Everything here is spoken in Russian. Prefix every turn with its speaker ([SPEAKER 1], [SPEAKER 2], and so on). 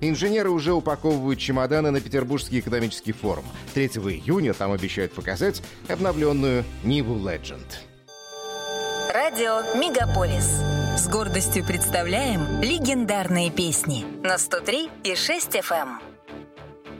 [SPEAKER 1] Инженеры уже упаковывают чемоданы на Петербургский экономический форум. 3 июня там обещают показать обновленную Ниву Legend.
[SPEAKER 2] Радио Мегаполис. С гордостью представляем легендарные песни на 103,6 FM.